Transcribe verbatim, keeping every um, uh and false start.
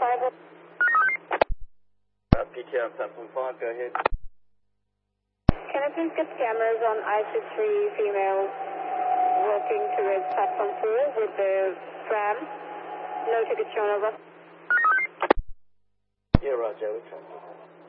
five. Uh, P T R platform five, go ahead. Can I please get cameras on I C three female working towards platform four with the tram? No ticket shown over. Yeah, Roger, we're trying to